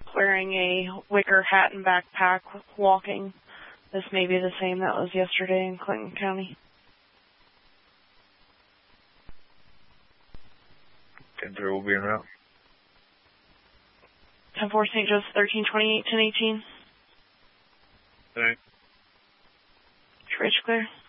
wearing a wicker hat and backpack walking. This may be the same that was yesterday in Clinton County. 10-3 will be en route. 10-4 St. Joseph 1328 1018. All right. Bridge clear.